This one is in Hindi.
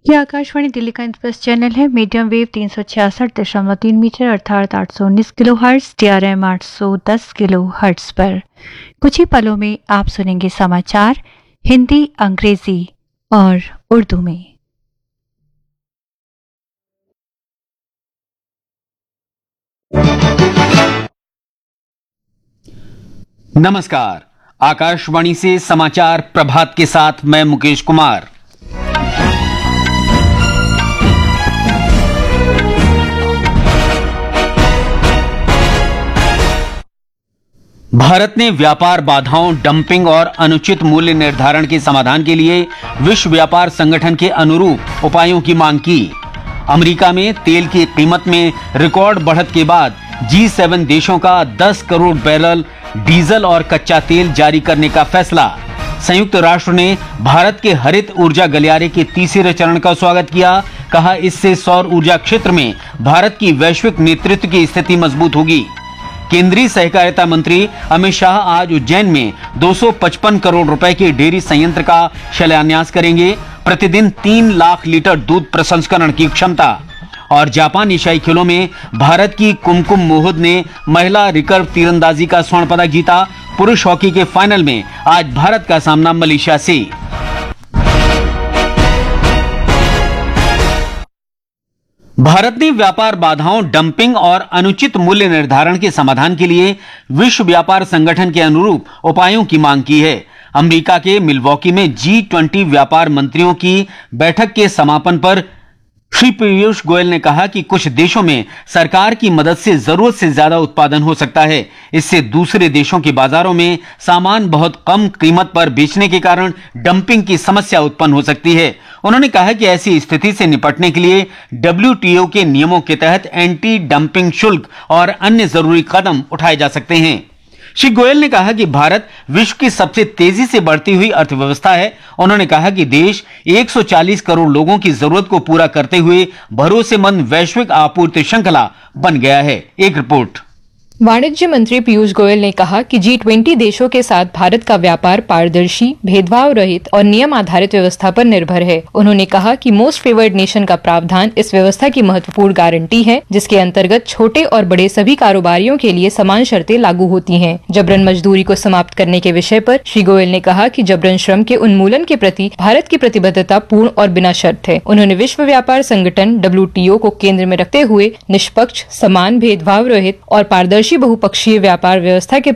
ये आकाशवाणी दिल्ली का इंटरेस्ट चैनल है। मीडियम वेव 366.3 मीटर अर्थात 819 kilo hertz, DRM 810 kilo hertz पर। कुछ ही पलों में आप सुनेंगे समाचार हिंदी, अंग्रेजी और उर्दू में। नमस्कार, आकाशवाणी से समाचार प्रभात के साथ मैं मुकेश कुमार। भारत ने व्यापार बाधाओं, डंपिंग और अनुचित मूल्य निर्धारण के समाधान के लिए विश्व व्यापार संगठन के अनुरूप उपायों की मांग की। अमेरिका में तेल की कीमत में रिकॉर्ड बढ़त के बाद G7 देशों का 10 करोड़ बैरल डीजल और कच्चा तेल जारी करने का फैसला। संयुक्त राष्ट्र ने भारत के हरित ऊर्जा गलियारे के तीसरे चरण का स्वागत किया। कहा, इससे सौर ऊर्जा क्षेत्र में भारत की वैश्विक नेतृत्व की स्थिति मजबूत होगी। केंद्रीय सहकारिता मंत्री अमित शाह आज उज्जैन में 255 करोड़ रुपए के डेयरी संयंत्र का शिलान्यास करेंगे। प्रतिदिन 3 लाख लीटर दूध प्रसंस्करण की क्षमता। और जापान एशियाई खेलों में भारत की कुमकुम मोहित ने महिला रिकर्व तीरंदाजी का स्वर्ण पदक जीता। पुरुष हॉकी के फाइनल में आज भारत का सामना मलेशिया से। भारत ने व्यापार बाधाओं, डंपिंग और अनुचित मूल्य निर्धारण के समाधान के लिए विश्व व्यापार संगठन के अनुरूप उपायों की मांग की है। अमेरिका के मिल्वॉकी में G20 व्यापार मंत्रियों की बैठक के समापन पर श्री पीयूष गोयल ने कहा कि कुछ देशों में सरकार की मदद से जरूरत से ज्यादा उत्पादन हो सकता है। इससे दूसरे देशों के बाजारों में सामान बहुत कम कीमत पर बेचने के कारण डंपिंग की समस्या उत्पन्न हो सकती है। उन्होंने कहा कि ऐसी स्थिति से निपटने के लिए WTO के नियमों के तहत एंटी डंपिंग शुल्क और अन्य जरूरी कदम उठाए जा सकते हैं। श्री गोयल ने कहा कि भारत विश्व की सबसे तेजी से बढ़ती हुई अर्थव्यवस्था है। उन्होंने कहा कि देश 140 करोड़ लोगों की जरूरत को पूरा करते हुए भरोसेमंद वैश्विक आपूर्ति श्रृंखला बन गया है। एक रिपोर्ट। वाणिज्य मंत्री पीयूष गोयल ने कहा कि G20 देशों के साथ भारत का व्यापार पारदर्शी, भेदभाव रहित और नियम आधारित व्यवस्था पर निर्भर है। उन्होंने कहा कि मोस्ट फेवर्ड नेशन का प्रावधान इस व्यवस्था की महत्वपूर्ण गारंटी है, जिसके अंतर्गत छोटे और बड़े सभी कारोबारियों के लिए समान शर्तें लागू होती हैं। जबरन मजदूरी को समाप्त करने के विषय पर श्री गोयल ने कहा कि जबरन श्रम के उन्मूलन के प्रति भारत की प्रतिबद्धता पूर्ण और बिना शर्त है। उन्होंने विश्व व्यापार संगठन WTO को केंद्र में रखते हुए निष्पक्ष, समान, भेदभाव रहित और पारदर्शी बहुपक्षीय व्यापार व्यवस्था के